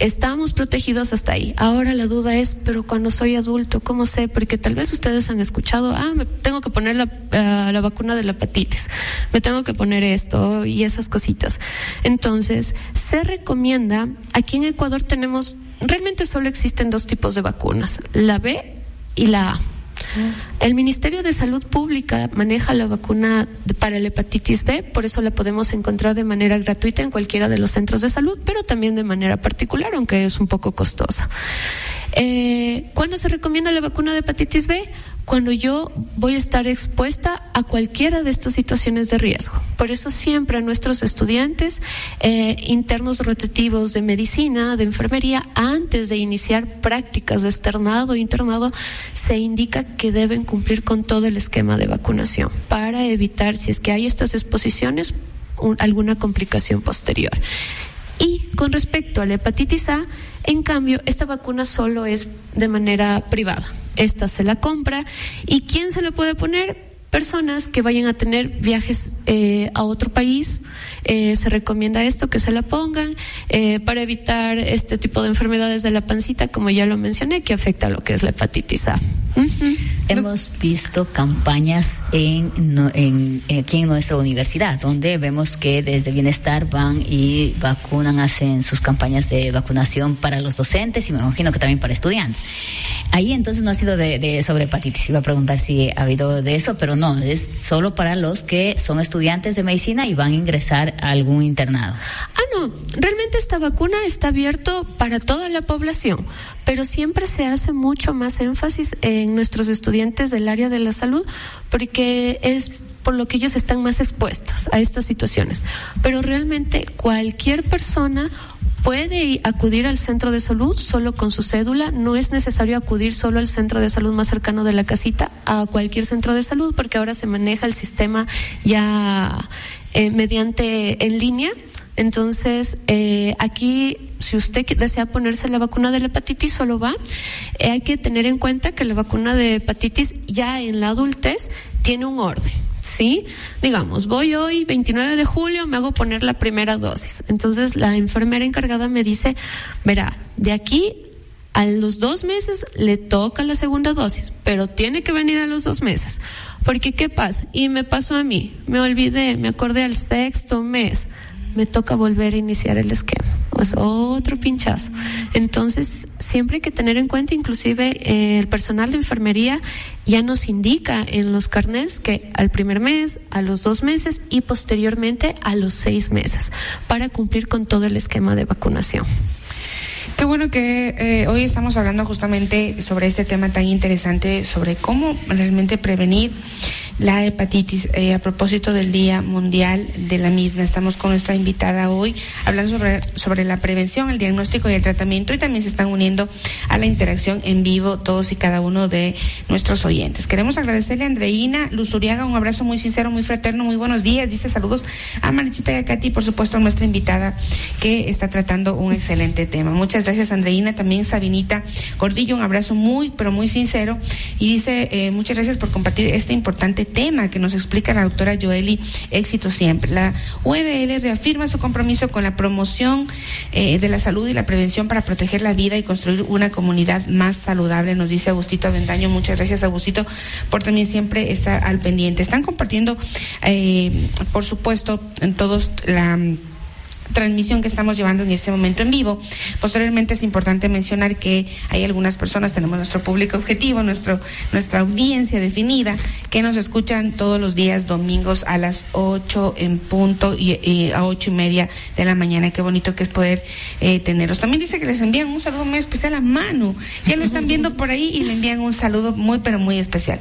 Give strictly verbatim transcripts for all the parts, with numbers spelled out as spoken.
estamos protegidos hasta ahí. Ahora la duda es, pero cuando soy adulto, ¿cómo sé? Porque tal vez ustedes han escuchado, ah, me tengo que poner la, uh, la vacuna de la hepatitis, me tengo que poner esto y esas cositas. Entonces, se recomienda, aquí en Ecuador tenemos, realmente solo existen dos tipos de vacunas, la B y la A. El Ministerio de Salud Pública maneja la vacuna para la hepatitis B, por eso la podemos encontrar de manera gratuita en cualquiera de los centros de salud, pero también de manera particular, aunque es un poco costosa. Eh, ¿Cuándo se recomienda la vacuna de hepatitis B? Cuando yo voy a estar expuesta a cualquiera de estas situaciones de riesgo. Por eso siempre a nuestros estudiantes eh, internos rotativos de medicina, de enfermería, antes de iniciar prácticas de externado o internado, se indica que deben cumplir con todo el esquema de vacunación para evitar, si es que hay estas exposiciones, un, alguna complicación posterior. Y con respecto a la hepatitis A, en cambio, esta vacuna solo es de manera privada. Esta se la compra. ¿Y quién se la puede poner? Personas que vayan a tener viajes eh, a otro país. Eh, se recomienda esto, que se la pongan eh, para evitar este tipo de enfermedades de la pancita, como ya lo mencioné, que afecta a lo que es la hepatitis A. Uh-huh. Hemos visto campañas en, en, en aquí en nuestra universidad, donde vemos que desde Bienestar van y vacunan, hacen sus campañas de vacunación para los docentes y me imagino que también para estudiantes. Ahí entonces no ha sido de, de sobre hepatitis. Iba a preguntar si ha habido de eso, pero no, es solo para los que son estudiantes de medicina y van a ingresar a algún internado. Ah, no, realmente esta vacuna está abierto para toda la población, pero siempre se hace mucho más énfasis en nuestros estudiantes del área de la salud, porque es por lo que ellos están más expuestos a estas situaciones. Pero realmente cualquier persona puede acudir al centro de salud solo con su cédula. No es necesario acudir solo al centro de salud más cercano de la casita, a cualquier centro de salud, porque ahora se maneja el sistema ya eh, mediante en línea. Entonces, eh, aquí, si usted desea ponerse la vacuna de la hepatitis, solo va. Eh, hay que tener en cuenta que la vacuna de hepatitis ya en la adultez tiene un orden, ¿sí? Digamos, voy hoy, veintinueve de julio, me hago poner la primera dosis. Entonces, la enfermera encargada me dice, verá, de aquí a los dos meses le toca la segunda dosis, pero tiene que venir a los dos meses. Porque, ¿qué pasa? Y me pasó a mí, me olvidé, me acordé al sexto mes. Me toca volver a iniciar el esquema. Es otro pinchazo. Entonces, siempre hay que tener en cuenta, inclusive eh, el personal de enfermería ya nos indica en los carnets que al primer mes, a los dos meses y posteriormente a los seis meses, para cumplir con todo el esquema de vacunación. Qué bueno que eh, hoy estamos hablando justamente sobre este tema tan interesante, sobre cómo realmente prevenir la hepatitis, eh, a propósito del Día Mundial de la misma. Estamos con nuestra invitada hoy hablando sobre, sobre la prevención, el diagnóstico y el tratamiento, y también se están uniendo a la interacción en vivo todos y cada uno de nuestros oyentes. Queremos agradecerle a Andreina Luzuriaga, un abrazo muy sincero, muy fraterno, muy buenos días. Dice saludos a Marichita y a Katy, por supuesto a nuestra invitada que está tratando un excelente tema. Muchas gracias, Andreina. También Sabinita Gordillo, un abrazo muy, pero muy sincero, y dice eh, muchas gracias por compartir este importante tema que nos explica la doctora Joely. Éxito siempre. La U E D L reafirma su compromiso con la promoción eh, de la salud y la prevención para proteger la vida y construir una comunidad más saludable, nos dice Agustito Avendaño. Muchas gracias, Agustito, por también siempre estar al pendiente. Están compartiendo, eh, por supuesto, en todos la transmisión que estamos llevando en este momento en vivo. Posteriormente es importante mencionar que hay algunas personas, tenemos nuestro público objetivo, nuestro nuestra audiencia definida, que nos escuchan todos los días domingos a las ocho en punto y, y a ocho y media de la mañana. Qué bonito que es poder eh, tenerlos. También dice que les envían un saludo muy especial a Manu, ya lo están viendo por ahí y le envían un saludo muy pero muy especial.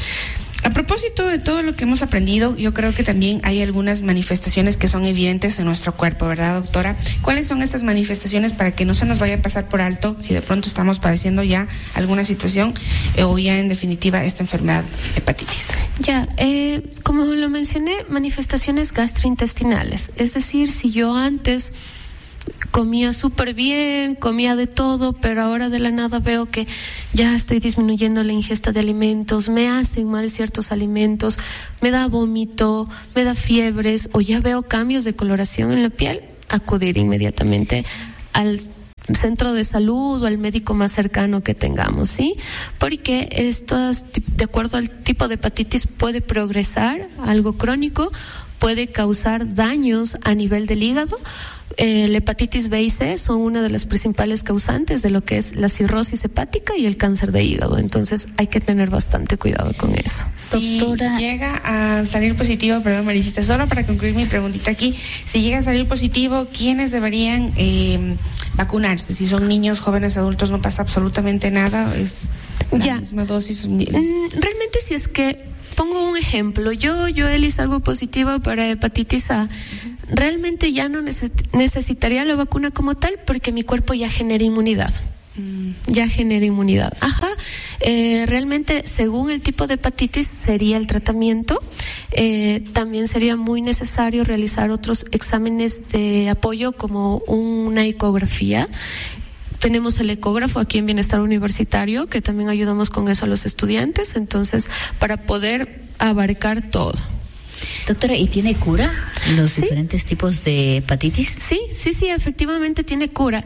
A propósito de todo lo que hemos aprendido, yo creo que también hay algunas manifestaciones que son evidentes en nuestro cuerpo, ¿verdad, doctora? ¿Cuáles son estas manifestaciones para que no se nos vaya a pasar por alto si de pronto estamos padeciendo ya alguna situación eh, o ya en definitiva esta enfermedad hepatitis? Ya, eh, como lo mencioné, manifestaciones gastrointestinales. Es decir, si yo antes comía súper bien, comía de todo, pero ahora de la nada veo que ya estoy disminuyendo la ingesta de alimentos, me hacen mal ciertos alimentos, me da vómito, me da fiebres o ya veo cambios de coloración en la piel, acudir inmediatamente al centro de salud o al médico más cercano que tengamos, ¿sí? Porque esto, de acuerdo al tipo de hepatitis, puede progresar a algo crónico, puede causar daños a nivel del hígado. Eh, la hepatitis B y C son una de las principales causantes de lo que es la cirrosis hepática y el cáncer de hígado. Entonces hay que tener bastante cuidado con eso. Si Doctora, llega a salir positivo, perdón Marisita, solo para concluir mi preguntita aquí, si llega a salir positivo, ¿quiénes deberían eh, vacunarse? Si son niños, jóvenes, adultos, no pasa absolutamente nada, es la ya. misma dosis. Realmente si es que, pongo un ejemplo, yo, yo Eli, salgo positivo para hepatitis A, uh-huh. Realmente ya no neces- necesitaría la vacuna como tal porque mi cuerpo ya genera inmunidad. Mm. Ya genera inmunidad. Ajá. Eh, realmente, según el tipo de hepatitis, sería el tratamiento. Eh, también sería muy necesario realizar otros exámenes de apoyo como una ecografía. Tenemos el ecógrafo aquí en Bienestar Universitario, que también ayudamos con eso a los estudiantes, entonces, para poder abarcar todo. Doctora, ¿y tiene cura los ¿Sí? diferentes tipos de hepatitis? Sí, sí, sí, efectivamente tiene cura.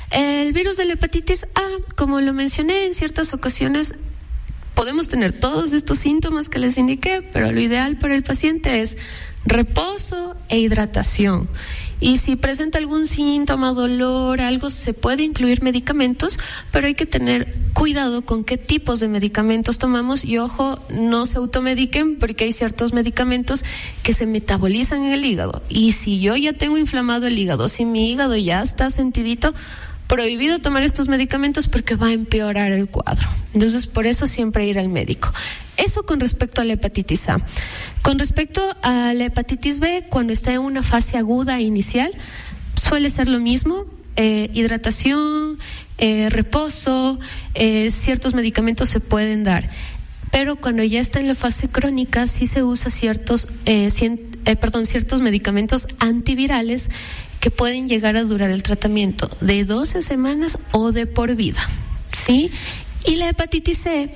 El virus de la hepatitis A, como lo mencioné, en ciertas ocasiones podemos tener todos estos síntomas que les indiqué, pero lo ideal para el paciente es reposo e hidratación. Y si presenta algún síntoma, dolor, algo, se puede incluir medicamentos, pero hay que tener cuidado con qué tipos de medicamentos tomamos y ojo, no se automediquen porque hay ciertos medicamentos que se metabolizan en el hígado. Y si yo ya tengo inflamado el hígado, si mi hígado ya está sentidito, prohibido tomar estos medicamentos porque va a empeorar el cuadro. Entonces, por eso siempre ir al médico. Eso con respecto a la hepatitis A. Con respecto a la hepatitis B, cuando está en una fase aguda inicial, suele ser lo mismo, eh, hidratación, eh, reposo, eh, ciertos medicamentos se pueden dar. Pero cuando ya está en la fase crónica, sí se usa ciertos, eh, cien, eh, perdón, ciertos medicamentos antivirales que pueden llegar a durar el tratamiento de doce semanas o de por vida, ¿sí? Y la hepatitis C,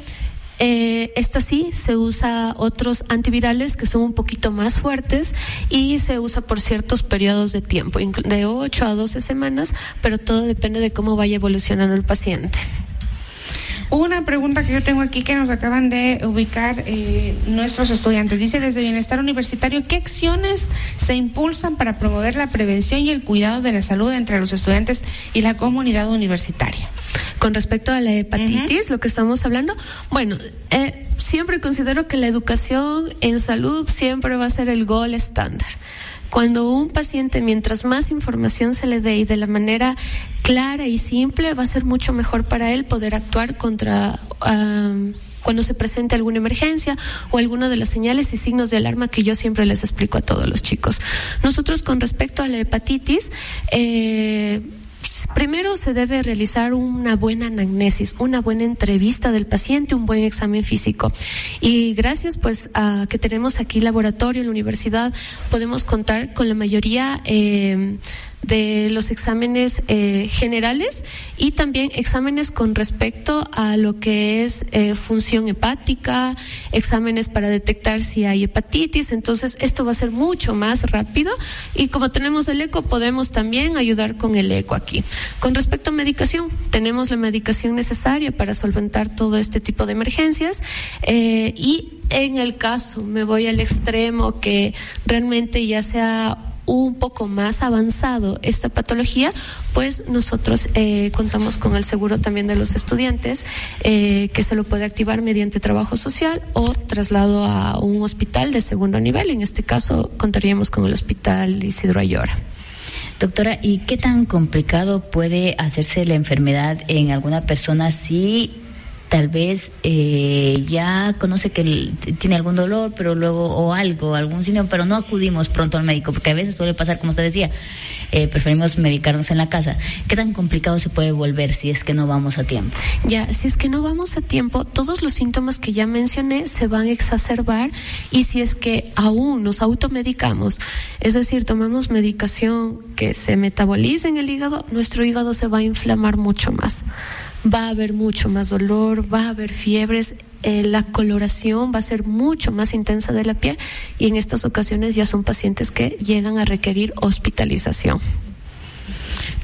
eh, esta sí, se usa otros antivirales que son un poquito más fuertes y se usa por ciertos periodos de tiempo, de ocho a doce semanas, pero todo depende de cómo vaya evolucionando el paciente. Una pregunta que yo tengo aquí que nos acaban de ubicar eh, nuestros estudiantes. Dice, desde Bienestar Universitario, ¿qué acciones se impulsan para promover la prevención y el cuidado de la salud entre los estudiantes y la comunidad universitaria? Con respecto a la hepatitis, uh-huh. lo que estamos hablando, bueno, eh, siempre considero que la educación en salud siempre va a ser el gold estándar. Cuando un paciente, mientras más información se le dé y de la manera clara y simple, va a ser mucho mejor para él poder actuar contra um, cuando se presente alguna emergencia o alguna de las señales y signos de alarma que yo siempre les explico a todos los chicos. Nosotros, con respecto a la hepatitis, eh, primero se debe realizar una buena anamnesis, una buena entrevista del paciente, un buen examen físico. Y gracias pues a que tenemos aquí laboratorio en la universidad, podemos contar con la mayoría eh, de los exámenes eh, generales y también exámenes con respecto a lo que es eh, función hepática, exámenes para detectar si hay hepatitis. Entonces esto va a ser mucho más rápido y como tenemos el eco podemos también ayudar con el eco aquí. Con respecto a medicación, tenemos la medicación necesaria para solventar todo este tipo de emergencias eh, y en el caso, me voy al extremo que realmente ya sea un poco más avanzado esta patología, pues nosotros eh, contamos con el seguro también de los estudiantes eh, que se lo puede activar mediante trabajo social o traslado a un hospital de segundo nivel. En este caso contaríamos con el Hospital Isidro Ayora. Doctora, ¿y qué tan complicado puede hacerse la enfermedad en alguna persona si tal vez eh, ya conoce que el, tiene algún dolor, pero luego, o algo, algún síntoma, pero no acudimos pronto al médico? Porque a veces suele pasar, como usted decía, eh, preferimos medicarnos en la casa. ¿Qué tan complicado se puede volver si es que no vamos a tiempo? Ya, si es que no vamos a tiempo, todos los síntomas que ya mencioné se van a exacerbar y si es que aún nos automedicamos, es decir, tomamos medicación que se metaboliza en el hígado, nuestro hígado se va a inflamar mucho más. Va a haber mucho más dolor, va a haber fiebres, eh, la coloración va a ser mucho más intensa de la piel y en estas ocasiones ya son pacientes que llegan a requerir hospitalización.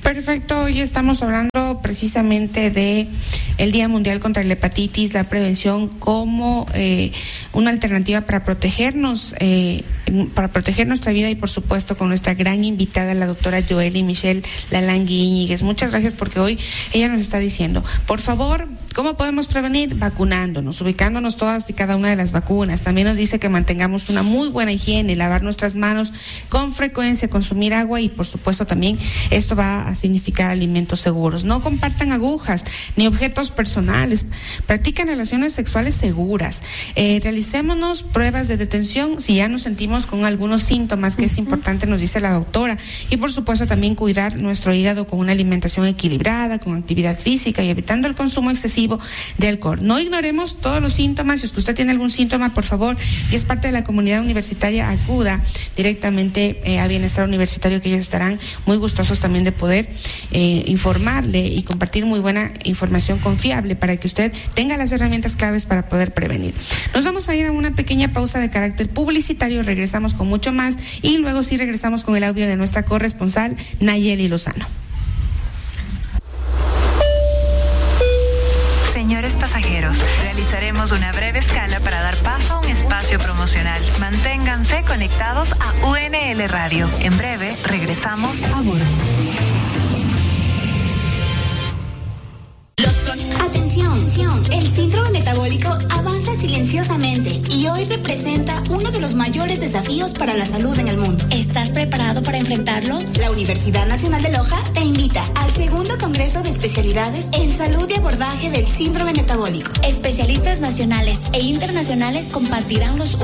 Perfecto, hoy estamos hablando precisamente de el Día Mundial contra la Hepatitis, la prevención como eh, una alternativa para protegernos, eh, para proteger nuestra vida y por supuesto con nuestra gran invitada, la doctora Joely Michelle Lalangui Íñiguez. Muchas gracias porque hoy ella nos está diciendo, por favor, ¿cómo podemos prevenir? Vacunándonos, ubicándonos todas y cada una de las vacunas. También nos dice que mantengamos una muy buena higiene, lavar nuestras manos con frecuencia, consumir agua y por supuesto también esto va a significar alimentos seguros. No compartan agujas ni objetos personales. Practiquen relaciones sexuales seguras. Eh, realicémonos pruebas de detención si ya nos sentimos con algunos síntomas, que es importante, nos dice la doctora. Y por supuesto también cuidar nuestro hígado con una alimentación equilibrada, con actividad física y evitando el consumo excesivo de alcohol. No ignoremos todos los síntomas. Si es que usted tiene algún síntoma, por favor, y es parte de la comunidad universitaria, acuda directamente eh, a Bienestar Universitario, que ellos estarán muy gustosos también de poder eh, informarle y compartir muy buena información confiable para que usted tenga las herramientas claves para poder prevenir. Nos vamos a ir a una pequeña pausa de carácter publicitario, regresamos con mucho más y luego sí regresamos con el audio de nuestra corresponsal Nayeli Lozano. Señores pasajeros, realizaremos una breve escala para dar paso a un espacio promocional. Manténganse conectados a U N L Radio. En breve regresamos a bordo. Atención, el síndrome metabólico avanza silenciosamente y hoy representa uno de los mayores desafíos para la salud en el mundo. ¿Estás preparado para enfrentarlo? La Universidad Nacional de Loja te invita al segundo Congreso de Especialidades en Salud y Abordaje del Síndrome Metabólico. Especialistas nacionales e internacionales compartirán los